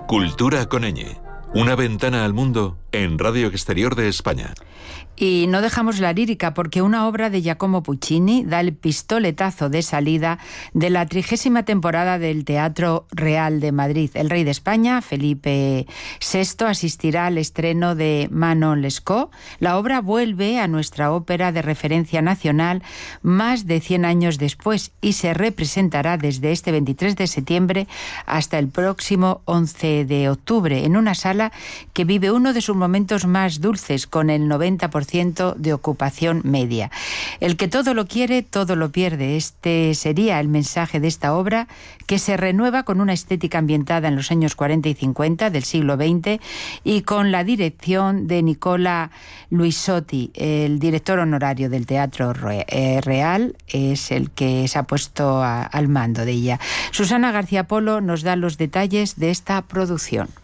Cultura con ñ. Una ventana al mundo en Radio Exterior de España. Y no dejamos la lírica porque una obra de Giacomo Puccini da el pistoletazo de salida de la 30ª temporada del Teatro Real de Madrid. El rey de España, Felipe VI, asistirá al estreno de Manon Lescaut. La obra vuelve a nuestra ópera de referencia nacional más de 100 años después y se representará desde este 23 de septiembre hasta el próximo 11 de octubre en una sala que vive uno de sus momentos más dulces, con el 90% de ocupación media. El que todo lo quiere, todo lo pierde. Este sería el mensaje de esta obra, que se renueva con una estética ambientada en los años 40 y 50 del siglo XX y con la dirección de Nicola Luisotti, el director honorario del Teatro Real, es el que se ha puesto al mando de ella. Susana García Polo nos da los detalles de esta producción.